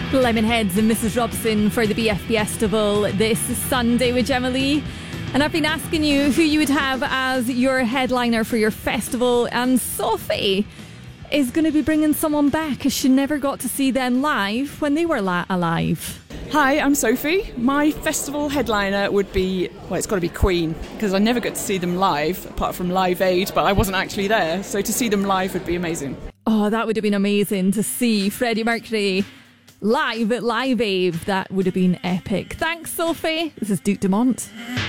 Lemonheads and Mrs. Robson for the BF Festival this Sunday with Gemma Lee. And I've been asking you who you would have as your headliner for your festival, and Sophie is going to be bringing someone back as she never got to see them live when they were alive. Hi, I'm Sophie. My festival headliner would be, well, it's got to be Queen, because I never get to see them live, apart from Live Aid, but I wasn't actually there, so to see them live would be amazing. Oh, that would have been amazing to see Freddie Mercury live at Live Aid. That would have been epic. Thanks, Sophie. This is Duke Dumont.